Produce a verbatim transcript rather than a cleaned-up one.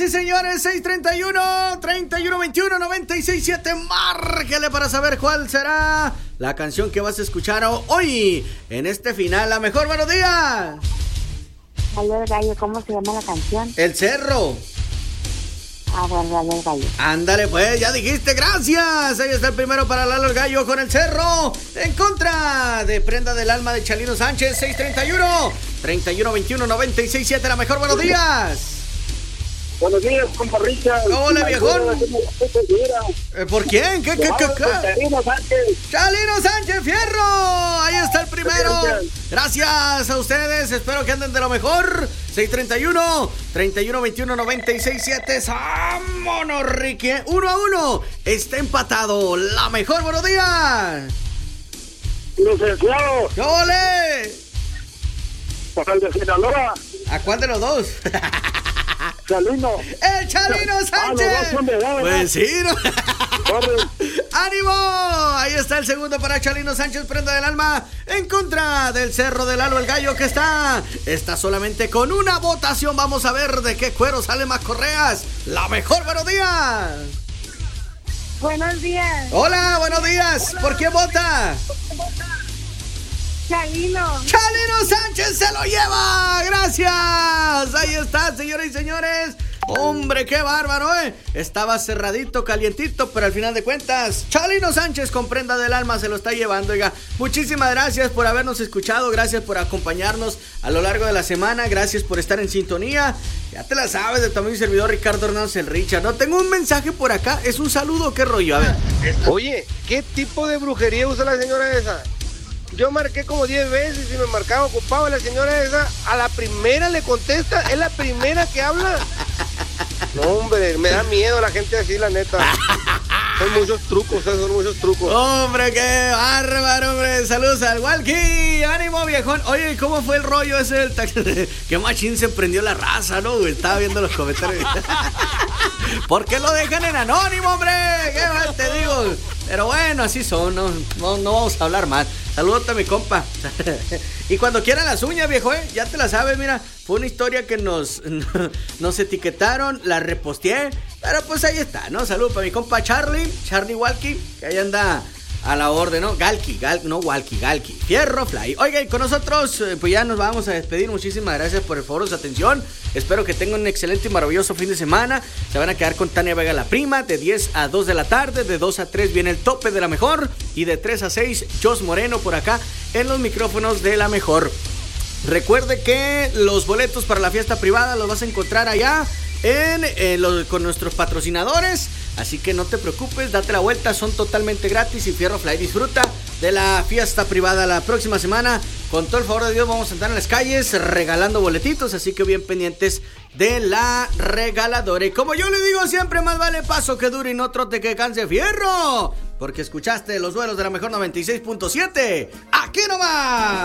y señores, seis treinta y uno, treinta y uno veintiuno, noventa y seis siete. Márquele para saber cuál será la canción que vas a escuchar hoy en este final. La mejor, buenos días. Lalo el Gallo, ¿cómo se llama la canción? El Cerro. Ah, bueno, Lalo el Gallo. Ándale pues, ya dijiste, gracias. Ahí está el primero para Lalo el Gallo con El Cerro. En contra de Prenda del Alma de Chalino Sánchez, seis treinta y uno, treinta y uno veintiuno, noventa y seis siete. La mejor, buenos días. Buenos días, compa Richard. Hola, viejón. Eh, ¿Por quién? ¿Qué, qué, qué, qué? Chalino Sánchez. Chalino Sánchez Fierro. Ahí está el primero. Gracias a ustedes. Espero que anden de lo mejor. seis treinta y uno, treinta y uno veintiuno, noventa y seis siete. ¡Vámonos, Ricky! Uno a uno. Está empatado. La mejor, buenos días. Licenciado. ¡Qué ole! Pues el de Sinaloa. ¿A cuál de los dos? Chalino. ¡El Chalino Sánchez! Ah, los dos son de edad, ¿verdad? Pues sí, ¿no? Corre. ¡Ánimo! Ahí está el segundo para Chalino Sánchez, Prenda del Alma, en contra del Cerro del Lalo el Gallo, que está está solamente con una votación. Vamos a ver de qué cuero sale más correas. La mejor, buenos días. Buenos días. Hola, buenos días. Hola. ¿Por quién vota? Chalino. Chalino Sánchez se lo lleva. Gracias. Ahí está, señoras y señores. Hombre, qué bárbaro, ¿eh? Estaba cerradito, calientito, pero al final de cuentas, Chalino Sánchez con Prenda del Alma se lo está llevando. Oiga, muchísimas gracias por habernos escuchado, gracias por acompañarnos a lo largo de la semana, gracias por estar en sintonía. Ya te la sabes, de tu amigo y servidor Ricardo Hernández el Richard. No, tengo un mensaje por acá, ¿es un saludo o qué rollo? A ver. Oye, ¿qué tipo de brujería usa la señora esa? Yo marqué como diez veces y me marcaba ocupado. La señora esa a la primera le contesta, es la primera que habla. No, hombre, me da miedo la gente así, la neta. Son muchos trucos, son muchos trucos. Hombre, qué bárbaro, hombre. Saludos al Walkie. Ánimo, viejón. Oye, ¿cómo fue el rollo ese del taxi? Qué machín se prendió la raza, ¿no? Estaba viendo los comentarios. ¿Por qué lo dejan en anónimo, hombre? ¿Qué mal te digo? Pero bueno, así son, no, no, no vamos a hablar más. Saludos a mi compa. Y cuando quieran las uñas, viejo, ¿eh? Ya te la sabes, mira. Fue una historia que nos, nos etiquetaron, la reposteé. Pero pues ahí está, ¿no? Saludos para mi compa Charlie, Charlie Walkie, que ahí anda a la orden, ¿no? Galki, Gal, no Walkie, Galki, Fierro Fly. Oiga, y con nosotros, pues ya nos vamos a despedir. Muchísimas gracias por el favor de su atención. Espero que tengan un excelente y maravilloso fin de semana. Se van a quedar con Tania Vega la Prima, de diez a dos de la tarde. De dos a tres viene el tope de la mejor. Y de tres a seis, Jos Moreno por acá en los micrófonos de la mejor. Recuerde que los boletos para la fiesta privada los vas a encontrar allá en, eh, lo, con nuestros patrocinadores. Así que no te preocupes, date la vuelta, son totalmente gratis. Y Fierro Fly, disfruta de la fiesta privada la próxima semana. Con todo el favor de Dios vamos a andar en las calles regalando boletitos, así que bien pendientes de la regaladora. Y como yo le digo siempre, más vale paso que dure y no trote que canse fierro. Porque escuchaste los duelos de la mejor noventa y seis punto siete. ¡Aquí nomás!